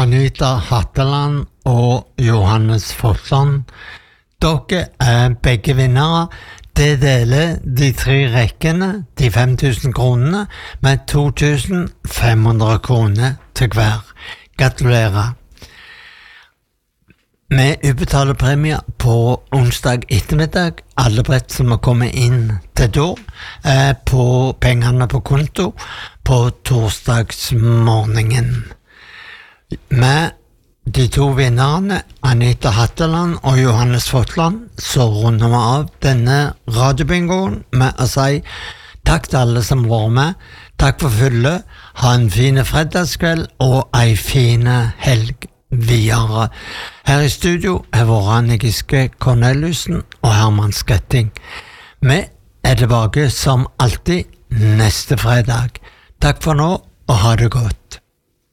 Anita Hatteland og Johannes Fossland. Dere begge vinnere. Det deler de 3 rekkene, de 5.000 kronene, med 2.500 kroner til hver. Gratulerer. Vi utbetaler premier på onsdag ettermiddag. Alle brett som har kommet inn til da, på pengene på konto på torsdagsmorgenen. Med de 2 vinnerne, Anita Hatteland og Johannes Fossland, så runder vi av denne radiobingoen med å si takk til alle som var med. Takk for følget. Ha en fin fredagskveld og en fin helg videre. Her i studio er våre Anne Giske Corneliussen og Herman Skretting. Vi er tilbake som alltid neste fredag. Takk for nå og ha det godt.